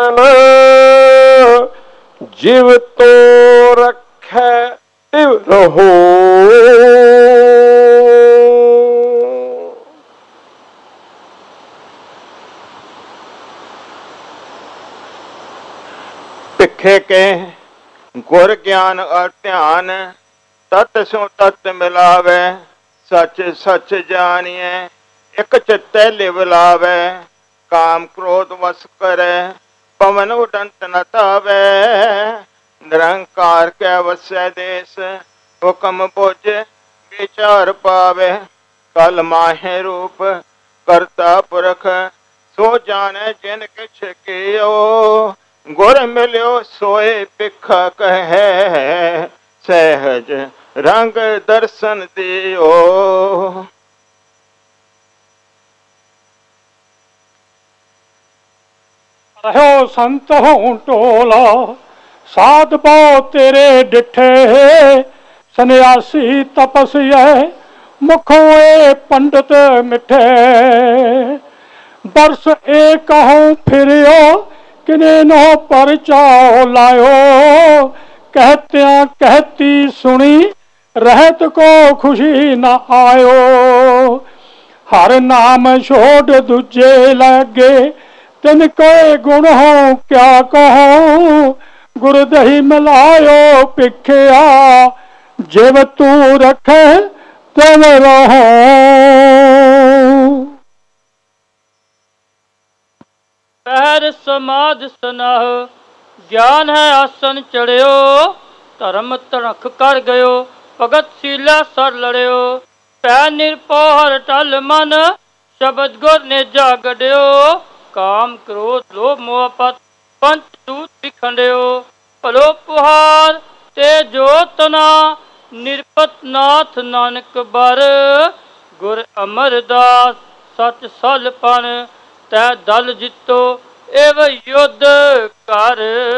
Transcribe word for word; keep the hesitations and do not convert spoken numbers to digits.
ज्ञान जीव तो रखे तिव रहो। भिखे के गुर ज्ञान और ध्यान तत् सो तत् मिलावे। सच सच जानिए एक चित्ते लिव लावे। काम क्रोध वश करे पवन उडंत न तावे। निरंकार के वसै देश हुक्म बुझ विचार पावे। कल माहे रूप करता पुरख सो जाने जिन किछ कियो। गुर मिल्यो सोए भिखा कहे सहज रंग दर्शन दियो। रहो संत हों टोला साध पाओ तेरे डिठे। सन्यासी तपस्या मुखों ए पंडित मिठे। बरस ए कहूँ फिरियो किने नो परचाओ लायो। कहत्या कहती सुनी रहत को खुशी न आयो। हर नाम छोड़ दूजे लगे तिन कोई गुण हो क्या कहूँ। गुरदही मिलायो भिखिया जिव तू रखे तिव रहो। पैर समाध सनाह ज्ञान है आसन चढ़ियो। धर्म तणख कर गयो भगत सीला सर लड़ियो। पै निरपोहर टल मन शब्द गुर ने जा गड्यो। काम क्रोध लोभ मोह पत पंच दूत बिखंडियो। भलो पुहार ते जोतना निरपत नाथ नानक बर। गुर अमरदास सच सलपन तै दल जितो एव युद्ध कर।